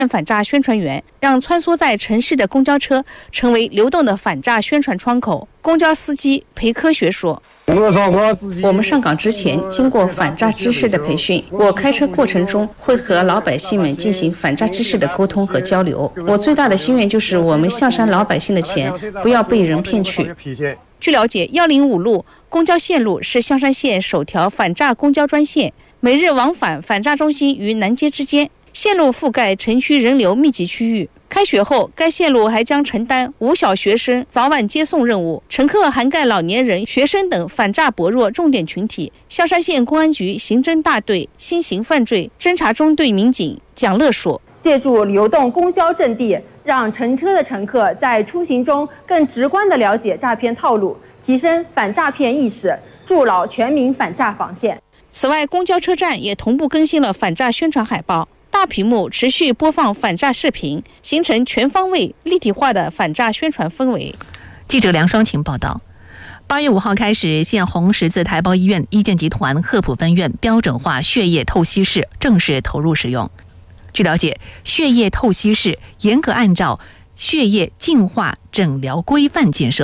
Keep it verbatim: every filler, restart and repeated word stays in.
反诈宣传员，让穿梭在城市的公交车成为流动的反诈宣传窗口。公交司机裴科学说，我们上岗之前经过反诈知识的培训，我开车过程中会和老百姓们进行反诈知识的沟通和交流。我最大的心愿就是我们象山老百姓的钱不要被人骗去。据了解，一零五路公交线路是象山县首条反诈公交专线，每日往返反诈中心与南街之间，线路覆盖城区人流密集区域。开学后，该线路还将承担无小学生早晚接送任务，乘客涵盖老年人、学生等反诈薄弱重点群体。象山县公安局刑侦大队新型犯罪侦查中队民警蒋乐说， 借助流动公交阵地，让乘车的乘客在出行中更直观地了解诈骗套路，提升反诈骗意识，筑牢全民反诈防线。 此外，公交车站也同步更新了反诈宣传海报，大屏幕持续播放反诈视频，形成全方位立体化的反诈宣传氛围。 记者梁双晴报道。八月五号开始，县红十字台胞医院医健集团鹤浦分院标准化血液透析室正式投入使用。据了解，血液透析室严格按照血液净化诊疗规范建设。